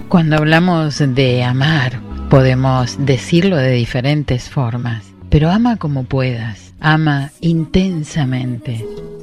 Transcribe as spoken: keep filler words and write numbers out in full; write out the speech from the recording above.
Cuando hablamos de amar, podemos decirlo de diferentes formas, pero ama como puedas, ama intensamente.